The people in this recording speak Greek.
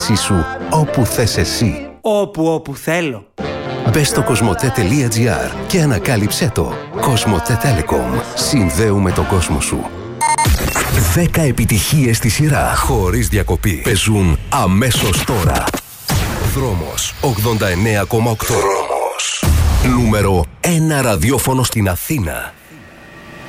σου όπου θες εσύ. Όπου θέλω. Μπες στο κοσμοτέ.gr και ανακάλυψέ το. Κοσμοτέ Telecom. Συνδέουμε τον κόσμο σου. 10 επιτυχίες στη σειρά, χωρίς διακοπή. Παίζουν αμέσως τώρα. Δρόμος 89,8. Δρόμος. Νούμερο 1 ραδιόφωνο στην Αθήνα.